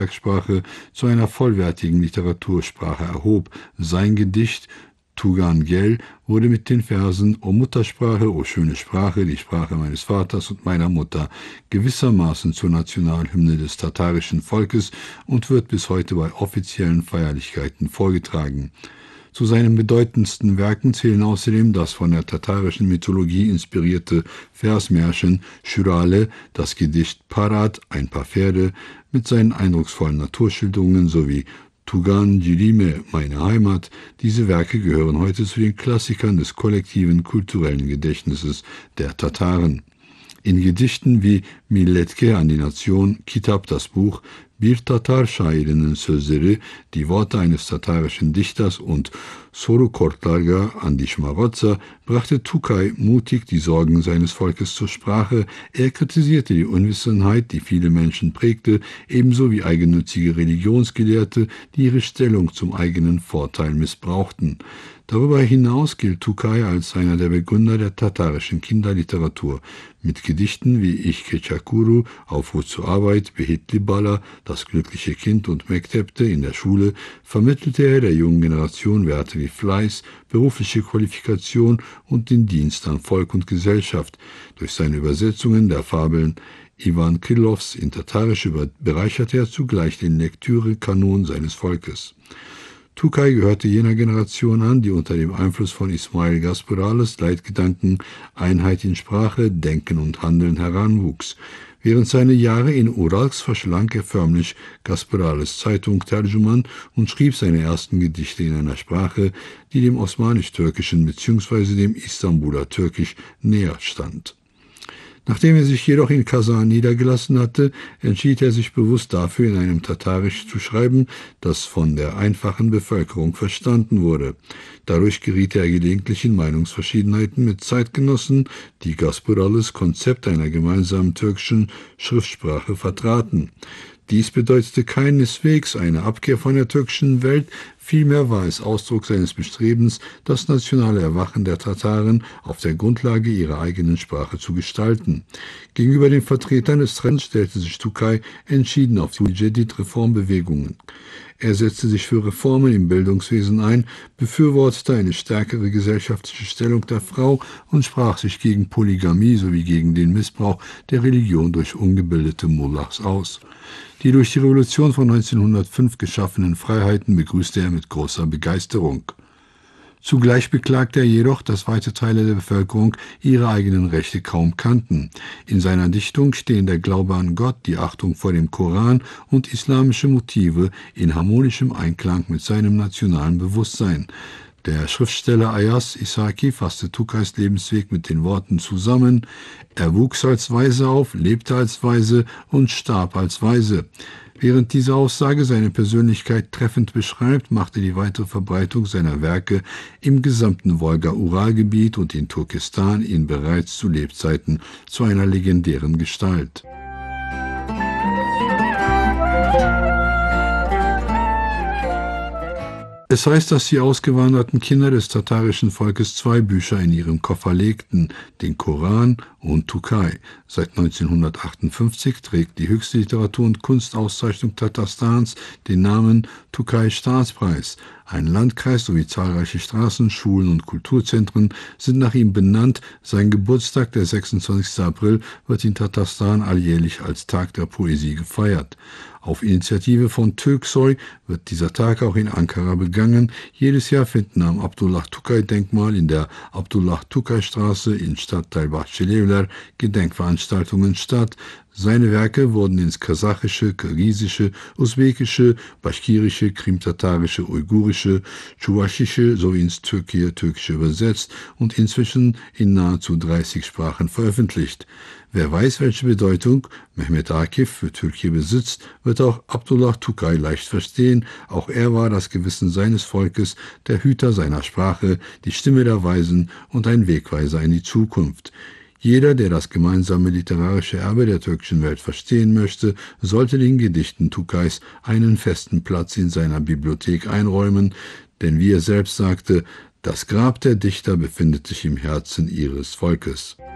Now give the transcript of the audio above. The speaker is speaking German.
Alltagssprache zu einer vollwertigen Literatursprache erhob. Sein Gedicht Tugan Gel wurde mit den Versen O Muttersprache, o schöne Sprache, die Sprache meines Vaters und meiner Mutter gewissermaßen zur Nationalhymne des tatarischen Volkes und wird bis heute bei offiziellen Feierlichkeiten vorgetragen. Zu seinen bedeutendsten Werken zählen außerdem das von der tatarischen Mythologie inspirierte Versmärchen Schürale, das Gedicht Parat, ein paar Pferde, mit seinen eindrucksvollen Naturschilderungen sowie Tugan Cilime, meine Heimat. Diese Werke gehören heute zu den Klassikern des kollektiven kulturellen Gedächtnisses der Tataren. In Gedichten wie Milletke an die Nation, Kitab das Buch, Bir Tatar Şairinin Sözleri, die Worte eines tatarischen Dichters und Soru Kortlarga an die Schmarotzer brachte Tukay mutig die Sorgen seines Volkes zur Sprache. Er kritisierte die Unwissenheit, die viele Menschen prägte, ebenso wie eigennützige Religionsgelehrte, die ihre Stellung zum eigenen Vorteil missbrauchten. Darüber hinaus gilt Tukay als einer der Begründer der tatarischen Kinderliteratur. Mit Gedichten wie Ich Keçakuru, Aufruf zur Arbeit, Behitli Bala, Das glückliche Kind und Mektebte in der Schule vermittelte er der jungen Generation Werte wie Fleiß, berufliche Qualifikation und den Dienst an Volk und Gesellschaft. Durch seine Übersetzungen der Fabeln Ivan Krylovs in Tatarisch bereicherte er zugleich den Lektürekanon seines Volkes. Tukay gehörte jener Generation an, die unter dem Einfluss von Ismail Gasparales Leitgedanken Einheit in Sprache, Denken und Handeln heranwuchs. Während seiner Jahre in Urals verschlang er förmlich Gasparales Zeitung Tercüman und schrieb seine ersten Gedichte in einer Sprache, die dem osmanisch-türkischen bzw. dem Istanbuler Türkisch näher stand. Nachdem er sich jedoch in Kasan niedergelassen hatte, entschied er sich bewusst dafür, in einem Tatarisch zu schreiben, das von der einfachen Bevölkerung verstanden wurde. Dadurch geriet er gelegentlich in Meinungsverschiedenheiten mit Zeitgenossen, die Gasparales Konzept einer gemeinsamen türkischen Schriftsprache vertraten. Dies bedeutete keineswegs eine Abkehr von der türkischen Welt, vielmehr war es Ausdruck seines Bestrebens, das nationale Erwachen der Tataren auf der Grundlage ihrer eigenen Sprache zu gestalten. Gegenüber den Vertretern des Trends stellte sich Tukay entschieden auf die Jedid-Reformbewegungen. Er setzte sich für Reformen im Bildungswesen ein, befürwortete eine stärkere gesellschaftliche Stellung der Frau und sprach sich gegen Polygamie sowie gegen den Missbrauch der Religion durch ungebildete Mullahs aus. Die durch die Revolution von 1905 geschaffenen Freiheiten begrüßte er mit großer Begeisterung. Zugleich beklagte er jedoch, dass weite Teile der Bevölkerung ihre eigenen Rechte kaum kannten. In seiner Dichtung stehen der Glaube an Gott, die Achtung vor dem Koran und islamische Motive in harmonischem Einklang mit seinem nationalen Bewusstsein. Der Schriftsteller Ayas Isaki fasste Tukays Lebensweg mit den Worten zusammen: Er wuchs als Weise auf, lebte als Weise und starb als Weise. Während diese Aussage seine Persönlichkeit treffend beschreibt, machte die weitere Verbreitung seiner Werke im gesamten Wolga-Ural-Gebiet und in Turkestan ihn bereits zu Lebzeiten zu einer legendären Gestalt. Es heißt, dass die ausgewanderten Kinder des tatarischen Volkes 2 Bücher in ihrem Koffer legten, den Koran und Tukay. Seit 1958 trägt die höchste Literatur- und Kunstauszeichnung Tatarstans den Namen Tukay-Staatspreis. Ein Landkreis sowie zahlreiche Straßen, Schulen und Kulturzentren sind nach ihm benannt. Sein Geburtstag, der 26. April, wird in Tatarstan alljährlich als Tag der Poesie gefeiert. Auf Initiative von Türksoy wird dieser Tag auch in Ankara begangen. Jedes Jahr finden am Abdullah-Tukay-Denkmal in der Abdullah-Tukay-Straße in Stadtteil Bahçelievler Gedenkveranstaltungen statt. Seine Werke wurden ins Kasachische, Kirgisische, Usbekische, Baschkirische, Krimtatarische, Uigurische, Tschuwaschische sowie ins Türkische übersetzt und inzwischen in nahezu 30 Sprachen veröffentlicht. Wer weiß, welche Bedeutung Mehmet Akif für Türkei besitzt, wird auch Abdullah Tukay leicht verstehen. Auch er war das Gewissen seines Volkes, der Hüter seiner Sprache, die Stimme der Weisen und ein Wegweiser in die Zukunft. Jeder, der das gemeinsame literarische Erbe der türkischen Welt verstehen möchte, sollte den Gedichten Tukays einen festen Platz in seiner Bibliothek einräumen, denn wie er selbst sagte, das Grab der Dichter befindet sich im Herzen ihres Volkes.